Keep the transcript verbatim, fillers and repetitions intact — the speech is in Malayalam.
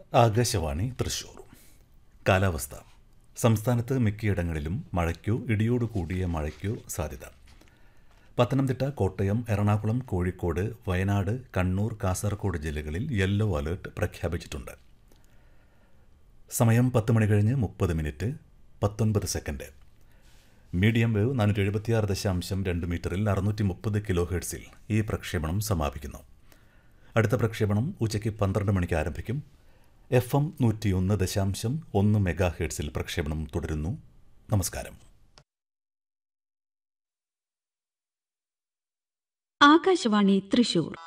ആകാശവാണി തൃശൂർ. കാലാവസ്ഥ. സംസ്ഥാനത്ത് മിക്കയിടങ്ങളിലും മഴയ്ക്കോ ഇടിയോട് കൂടിയ മഴയ്ക്കോ സാധ്യത. പത്തനംതിട്ട, കോട്ടയം, എറണാകുളം, കോഴിക്കോട്, വയനാട്, കണ്ണൂർ, കാസർഗോഡ് ജില്ലകളിൽ യെല്ലോ അലേർട്ട് പ്രഖ്യാപിച്ചിട്ടുണ്ട്. സമയം പത്ത് മണി കഴിഞ്ഞ് മുപ്പത് മിനിറ്റ് പത്തൊൻപത് സെക്കൻഡ്. മീഡിയം വേവ് നാനൂറ്റി എഴുപത്തിയാറ് ദശാംശം രണ്ട് മീറ്ററിൽ അറുന്നൂറ്റി മുപ്പത് കിലോ ഹെർട്സിൽ ഈ പ്രക്ഷേപണം സമാപിക്കുന്നു. അടുത്ത പ്രക്ഷേപണം ഉച്ചയ്ക്ക് പന്ത്രണ്ട് മണിക്ക് ആരംഭിക്കും. എഫ് എം നൂറ്റിയൊന്ന് ദശാംശം ഒന്ന് മെഗാ ഹെർട്സിൽ പ്രക്ഷേപണം തുടരുന്നു. നമസ്കാരം. ആകാശവാണി തൃശൂർ.